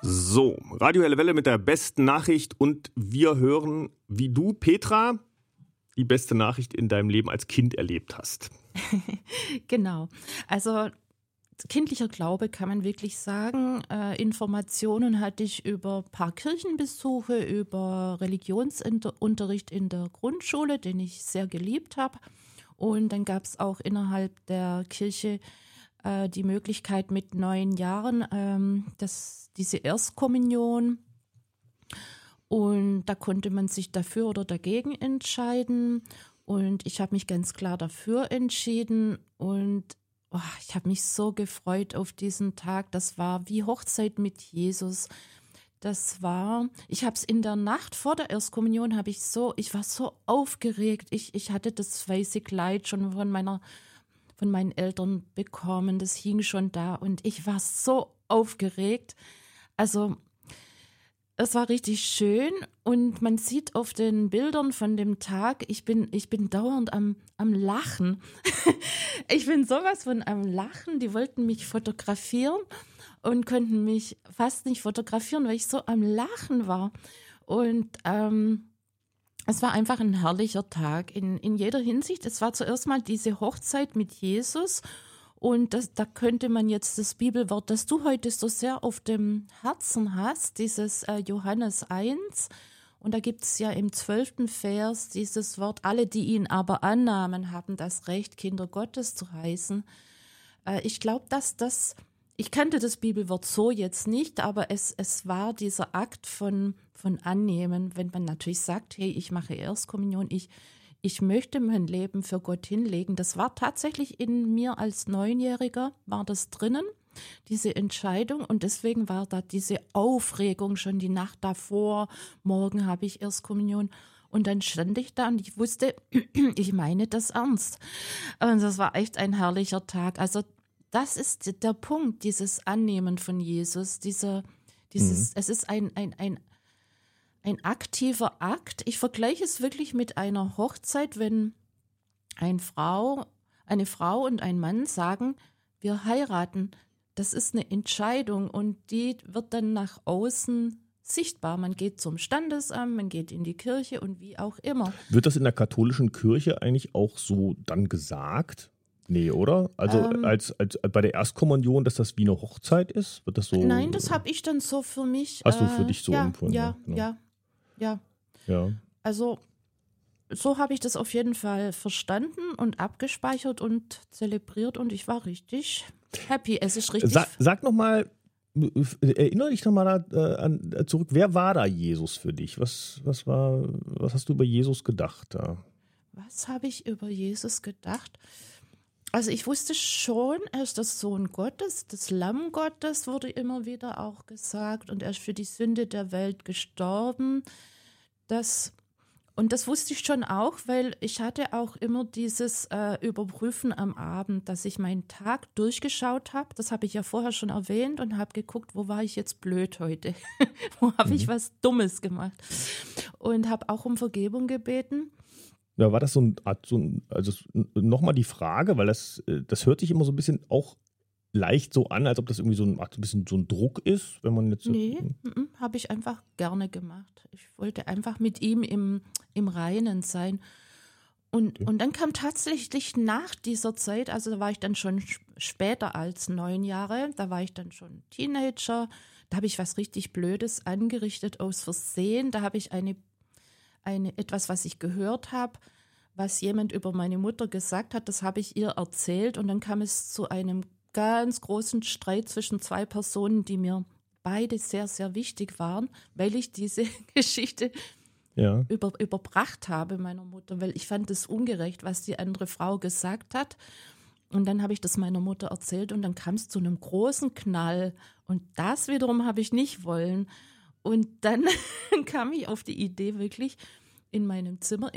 So, Radio Helle Welle mit der besten Nachricht und wir hören, wie du, Petra, die beste Nachricht in deinem Leben als Kind erlebt hast. Genau, also kindlicher Glaube kann man wirklich sagen. Informationen hatte ich über ein paar Kirchenbesuche, über Religionsunterricht in der Grundschule, den ich sehr geliebt habe. Und dann gab es auch innerhalb der Kirche die Möglichkeit mit 9 Jahren, diese Erstkommunion. Und da konnte man sich dafür oder dagegen entscheiden. Und ich habe mich ganz klar dafür entschieden. Und ich habe mich so gefreut auf diesen Tag. Das war wie Hochzeit mit Jesus. Ich habe es in der Nacht vor der Erstkommunion, ich war so aufgeregt. Ich hatte das weiße Kleid schon von meinen Eltern bekommen. Das hing schon da und ich war so aufgeregt. Also es war richtig schön und man sieht auf den Bildern von dem Tag, ich bin dauernd am Lachen. Ich bin sowas von am Lachen. Die wollten mich fotografieren und konnten mich fast nicht fotografieren, weil ich so am Lachen war. Und es war einfach ein herrlicher Tag in jeder Hinsicht. Es war zuerst mal diese Hochzeit mit Jesus. Und da könnte man jetzt das Bibelwort, das du heute so sehr auf dem Herzen hast, dieses Johannes 1. Und da gibt es ja im 12. Vers dieses Wort, alle, die ihn aber annahmen, haben das Recht, Kinder Gottes zu heißen. Ich glaube, ich kannte das Bibelwort so jetzt nicht, aber es war dieser Akt von Annehmen, wenn man natürlich sagt, hey, ich mache Erstkommunion, ich möchte mein Leben für Gott hinlegen. Das war tatsächlich in mir als 9-Jähriger, war das drinnen, diese Entscheidung. Und deswegen war da diese Aufregung schon die Nacht davor. Morgen habe ich Erstkommunion. Und dann stand ich da und ich wusste, ich meine das ernst. Und das war echt ein herrlicher Tag. Also das ist der Punkt, dieses Annehmen von Jesus. Es ist ein aktiver Akt. Ich vergleiche es wirklich mit einer Hochzeit, wenn eine Frau und ein Mann sagen, wir heiraten. Das ist eine Entscheidung und die wird dann nach außen sichtbar. Man geht zum Standesamt, man geht in die Kirche und wie auch immer. Wird das in der katholischen Kirche eigentlich auch so dann gesagt? Nee, oder? Also als bei der Erstkommunion, dass das wie eine Hochzeit ist? Wird das so? Nein, das habe ich dann so für mich. Hast du für dich so empfunden? Ja. Also so habe ich das auf jeden Fall verstanden und abgespeichert und zelebriert und ich war richtig happy. Es ist richtig. Sag nochmal, erinnere dich nochmal zurück, wer war da Jesus für dich? Was hast du über Jesus gedacht da? Was habe ich über Jesus gedacht? Also ich wusste schon, er ist der Sohn Gottes, das Lamm Gottes wurde immer wieder auch gesagt und er ist für die Sünde der Welt gestorben. Und das wusste ich schon auch, weil ich hatte auch immer dieses Überprüfen am Abend, dass ich meinen Tag durchgeschaut habe. Das habe ich ja vorher schon erwähnt und habe geguckt, wo war ich jetzt blöd heute? Wo habe ich was Dummes gemacht? Und habe auch um Vergebung gebeten. Ja, war das also nochmal die Frage, weil das hört sich immer so ein bisschen auch leicht so an, als ob das irgendwie so ein bisschen so ein Druck ist, wenn man jetzt. Nee, habe ich einfach gerne gemacht. Ich wollte einfach mit ihm im Reinen sein. Und dann kam tatsächlich nach dieser Zeit, also da war ich dann schon später als 9 Jahre, da war ich dann schon Teenager, da habe ich was richtig Blödes angerichtet aus Versehen, da habe ich etwas, was ich gehört habe, was jemand über meine Mutter gesagt hat, das habe ich ihr erzählt und dann kam es zu einem ganz großen Streit zwischen 2 Personen, die mir beide sehr, sehr wichtig waren, weil ich diese Geschichte überbracht habe meiner Mutter, weil ich fand es ungerecht, was die andere Frau gesagt hat. Und dann habe ich das meiner Mutter erzählt und dann kam es zu einem großen Knall und das wiederum habe ich nicht wollen. Und dann kam ich auf die Idee wirklich in meinem Zimmer